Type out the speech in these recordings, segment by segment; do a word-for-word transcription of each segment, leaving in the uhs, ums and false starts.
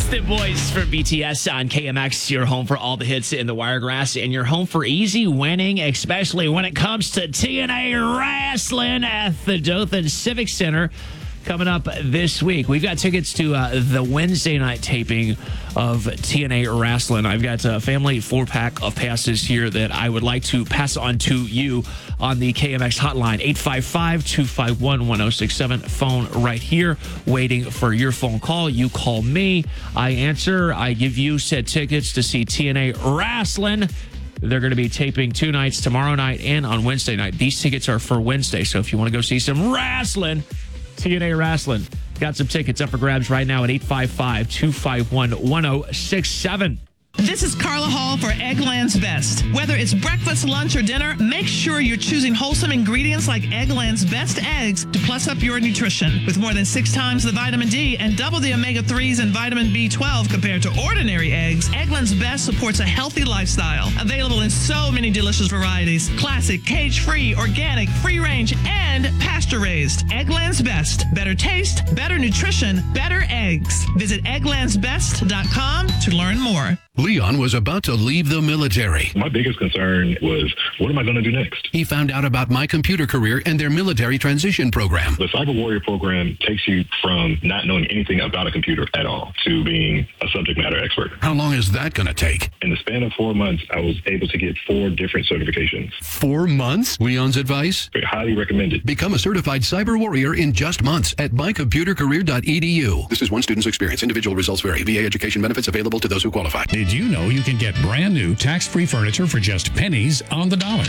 The boys from B T S on K M X, your home for all the hits in the Wiregrass, and your home for easy winning, especially when it comes to T N A Wrestling at the Dothan Civic Center. Coming up this week, we've got tickets to uh, the Wednesday night taping of T N A Wrestling. I've got a family four-pack of passes here that I would like to pass on to you on the K M X hotline, eight five five, two five one, one oh six seven. Phone right here, waiting for your phone call. You call me, I answer, I give you said tickets to see T N A Wrestling. They're going to be taping two nights, tomorrow night and on Wednesday night. These tickets are for Wednesday, so if you want to go see some wrestling, T N A Wrestling. Got some tickets up for grabs right now at eight five five, two five one, one oh six seven. This is Carla Hall for Eggland's Best. Whether it's breakfast, lunch, or dinner, make sure you're choosing wholesome ingredients like Eggland's Best eggs to plus up your nutrition. With more than six times the vitamin D and double the omega threes and vitamin B twelve compared to ordinary eggs, Eggland's Best supports a healthy lifestyle. Available in so many delicious varieties: classic, cage-free, organic, free-range, and pasture-raised. Eggland's Best. Better taste, better nutrition, better eggs. Visit egglands best dot com to learn more. Leon was about to leave the military. My biggest concern was, what am I going to do next? He found out about My Computer Career and their military transition program. The Cyber Warrior program takes you from not knowing anything about a computer at all to being a subject matter expert. How long is that going to take? In the span of four months, I was able to get four different certifications. Four months? Leon's advice? Highly recommended. Become a certified cyber warrior in just months at my computer career dot e d u. This is one student's experience. Individual results vary. V A education benefits available to those who qualify. Did you know you can get brand new tax-free furniture for just pennies on the dollar?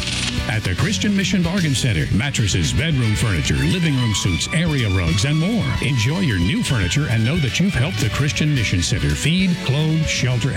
At the Christian Mission Bargain Center, mattresses, bedroom furniture, living room suites, area rugs, and more. Enjoy your new furniture and know that you've helped the Christian Mission Center feed, clothe, shelter,